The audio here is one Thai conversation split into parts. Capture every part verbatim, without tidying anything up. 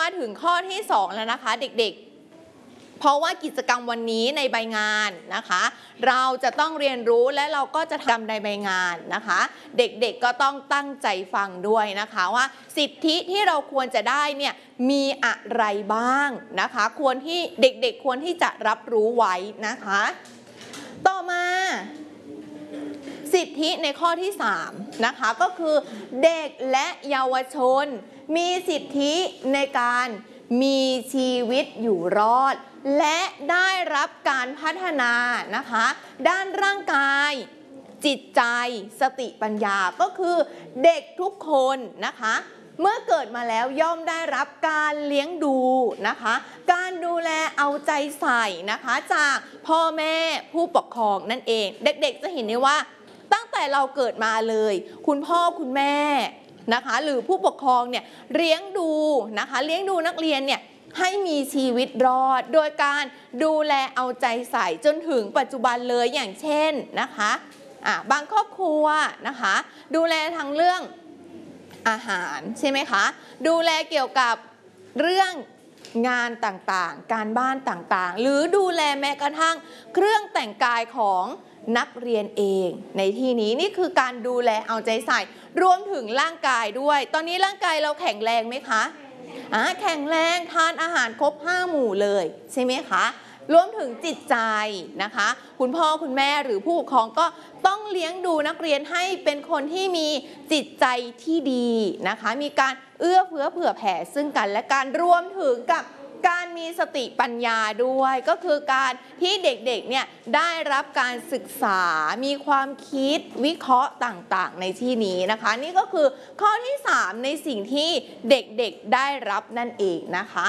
มาถึงข้อที่สองแล้วนะคะเด็กๆเพราะว่ากิจกรรมวันนี้ในใบงานนะคะเราจะต้องเรียนรู้และเราก็จะทำในใบงานนะคะเด็กๆก็ต้องตั้งใจฟังด้วยนะคะว่าสิทธิที่เราควรจะได้เนี่ยมีอะไรบ้างนะคะควรที่เด็กๆควรที่จะรับรู้ไว้นะคะต่อมาสิทธิในข้อที่สามนะคะก็คือเด็กและเยาวชนมีสิทธิในการมีชีวิตอยู่รอดและได้รับการพัฒนานะคะด้านร่างกายจิตใจสติปัญญาก็คือเด็กทุกคนนะคะเมื่อเกิดมาแล้วย่อมได้รับการเลี้ยงดูนะคะการดูแลเอาใจใส่นะคะจากพ่อแม่ผู้ปกครองนั่นเองเด็กๆจะเห็นได้ว่าตั้งแต่เราเกิดมาเลยคุณพ่อคุณแม่นะคะหรือผู้ปกครองเนี่ยเลี้ยงดูนะคะเลี้ยงดูนักเรียนเนี่ยให้มีชีวิตรอดโดยการดูแลเอาใจใส่จนถึงปัจจุบันเลยอย่างเช่นนะคะอ่ะบางครอบครัวนะคะดูแลทางเรื่องอาหารใช่ไหมคะดูแลเกี่ยวกับเรื่องงานต่างๆการบ้านต่างๆหรือดูแลแม้กระทั่งเครื่องแต่งกายของนักเรียนเองในที่นี้นี่คือการดูแลเอาใจใส่รวมถึงร่างกายด้วยตอนนี้ร่างกายเราแข็งแรงไหมคะอ่าแข็งแรงทานอาหารครบห้าหมู่เลยใช่ไหมคะรวมถึงจิตใจนะคะคุณพ่อคุณแม่หรือผู้ปกครองก็ต้องเลี้ยงดูนักเรียนให้เป็นคนที่มีจิตใจที่ดีนะคะมีการเอื้อเฟื้อเผื่อแผ่ซึ่งกันและการรวมถึงกับการมีสติปัญญาด้วยก็คือการที่เด็กๆเนี่ยได้รับการศึกษามีความคิดวิเคราะห์ต่างๆในที่นี้นะคะนี่ก็คือข้อที่สามในสิ่งที่เด็กๆได้รับนั่นเองนะคะ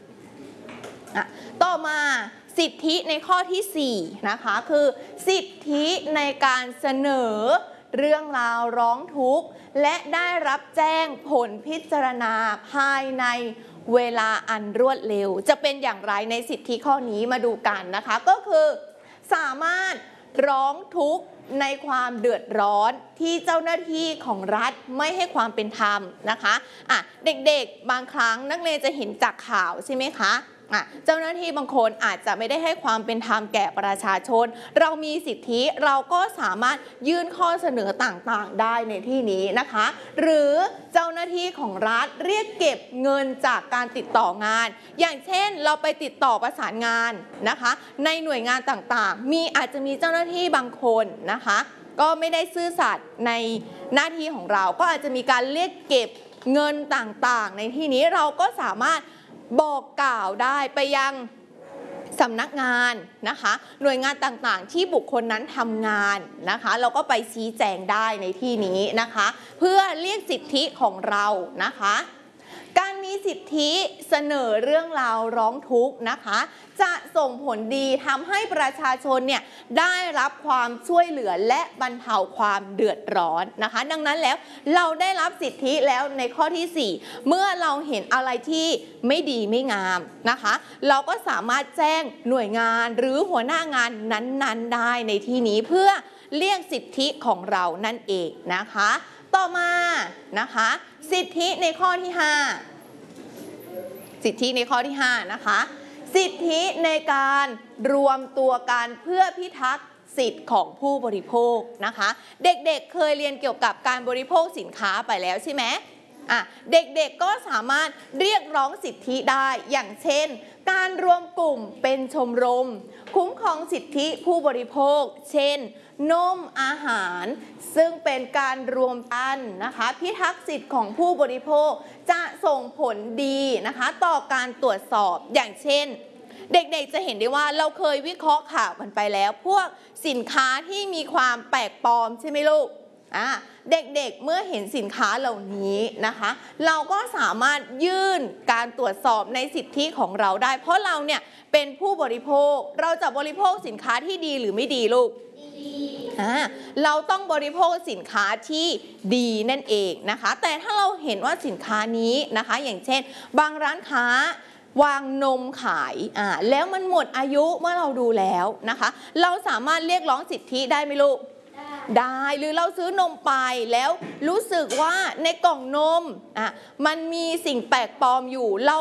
ต่อมาสิทธิในข้อที่สี่นะคะคือสิทธิในการเสนอเรื่องราวร้องทุกข์และได้รับแจ้งผลพิจารณาภายในเวลาอันรวดเร็วจะเป็นอย่างไรในสิทธิข้อนี้มาดูกันนะคะก็คือสามารถร้องทุกข์ในความเดือดร้อนที่เจ้าหน้าที่ของรัฐไม่ให้ความเป็นธรรมนะคะอ่ะเด็กๆบางครั้งนักเรียนจะเห็นจากข่าวใช่ไหมคะเจ้าหน้าที่บางคนอาจจะไม่ได้ให้ความเป็นธรรมแก่ประชาชนเรามีสิทธิเราก็สามารถยื่นข้อเสนอต่างๆได้ในที่นี้นะคะหรือเจ้าหน้าที่ของรัฐเรียกเก็บเงินจากการติดต่องานอย่างเช่นเราไปติดต่อประสานงานนะคะในหน่วยงานต่างๆมีอาจจะมีเจ้าหน้าที่บางคนนะคะก็ไม่ได้ซื่อสัตย์ในหน้าที่ของเราก็อาจจะมีการเรียกเก็บเงินต่างๆในที่นี้เราก็สามารถบอกกล่าวได้ไปยังสำนักงานนะคะหน่วยงานต่างๆที่บุคคลนั้นทำงานนะคะเราก็ไปชี้แจงได้ในที่นี้นะคะเพื่อเรียกสิทธิของเรานะคะการมีสิทธิเสนอเรื่องราวร้องทุกข์นะคะจะส่งผลดีทำให้ประชาชนเนี่ยได้รับความช่วยเหลือและบรรเทาความเดือดร้อนนะคะดังนั้นแล้วเราได้รับสิทธิแล้วในข้อที่สี่เมื่อเราเห็นอะไรที่ไม่ดีไม่งามนะคะเราก็สามารถแจ้งหน่วยงานหรือหัวหน้างานนั้นๆได้ในที่นี้เพื่อเรียกสิทธิของเรานั่นเองนะคะต่อมานะคะสิทธิในข้อที่ห้าสิทธิในข้อที่ห้านะคะสิทธิในการรวมตัวกันเพื่อพิทักษ์สิทธิ์ของผู้บริโภคนะคะเด็กๆ เ, เคยเรียนเกี่ยวกับการบริโภคสินค้าไปแล้วใช่ไหมอ่ะเด็กๆก็สามารถเรียกร้องสิทธิได้อย่างเช่นการรวมกลุ่มเป็นชมรมคุ้มครองสิทธิผู้บริโภคเช่นนมอาหารซึ่งเป็นการรวมกันนะคะพิทักษ์สิทธิ์ของผู้บริโภคจะส่งผลดีนะคะต่อการตรวจสอบอย่างเช่นเด็กๆจะเห็นได้ว่าเราเคยวิเคราะห์ข่าวกันไปแล้วพวกสินค้าที่มีความแปลกปลอมใช่ไหมลูกอ่าเด็กๆเมื่อเห็นสินค้าเหล่านี้นะคะเราก็สามารถยื่นการตรวจสอบในสิทธิของเราได้เพราะเราเนี่ยเป็นผู้บริโภคเราจะบริโภคสินค้าที่ดีหรือไม่ดีลูกอ่าเราต้องบริโภคสินค้าที่ดีนั่นเองนะคะแต่ถ้าเราเห็นว่าสินค้านี้นะคะอย่างเช่นบางร้านค้าวางนมขายอ่าแล้วมันหมดอายุเมื่อเราดูแล้วนะคะเราสามารถเรียกร้องสิทธิได้ไหมลูกได้หรือเราซื้อนมไปแล้วรู้สึกว่าในกล่องนมอ่ะมันมีสิ่งแปลกปลอมอยู่เรา